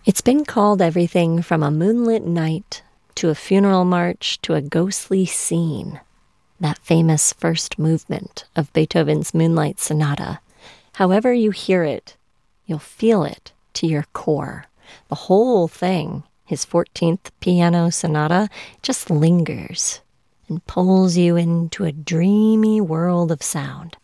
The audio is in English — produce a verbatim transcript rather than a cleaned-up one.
It's been called everything from a moonlit night to a funeral march to a ghostly scene. That famous first movement of Beethoven's Moonlight Sonata. However you hear it, you'll feel it to your core. The whole thing, his fourteenth Piano Sonata, just lingers and pulls you into a dreamy world of sound.